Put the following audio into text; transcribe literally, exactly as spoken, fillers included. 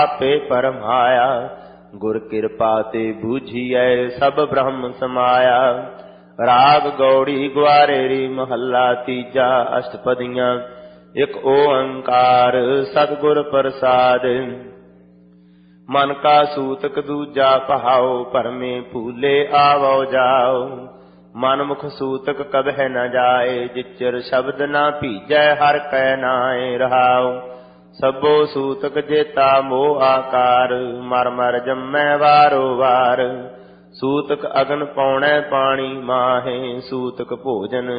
ਆਪੇ ਪਰਮਾਇਆ। ਗੁਰ ਕਿਰਪਾ ਤੇ ਬੂਝੀਐ ਸਭ ਬ੍ਰਹਮ ਸਮਾਇਆ। ਰਾਗ ਗੌੜੀ ਗੁਆਰੇਰੀ ਮਹੱਲਾ ਤੀਜਾ। ਅਸ਼ਟਪਦੀਆਂ। ਇਕ ਓੰਕਾਰ ਸਤਿਗੁਰ ਪ੍ਰਸਾਦਿ। ਮਨ ਕਾ ਸੂਤਕ ਦੂਜਾ ਪਹਾਉ। ਭਰਮੇ ਭੂਲੇ ਆਵੋ ਜਾਓ। ਮਨ ਮੁਖ ਸੂਤਕ ਕਬਹਿ ਨ ਜਾਏ। ਜਿਚਰ ਸ਼ਬਦ ਨਾ ਭੀਜੈ ਹਰਿ ਕੈ ਨਾਏ ਰਹਾਉ। ਸਭੋ ਸੂਤਕ ਜੇਤਾ ਮੋਹ ਆਕਾਰ। ਮਰ ਮਰ ਜੰਮੈ ਵਾਰੋ ਵਾਰ। ਸੂਤਕ ਅਗਨ ਪਾਉਣੈ ਪਾਣੀ ਮਾਹੇ। ਸੂਤਕ ਭੋਜਨ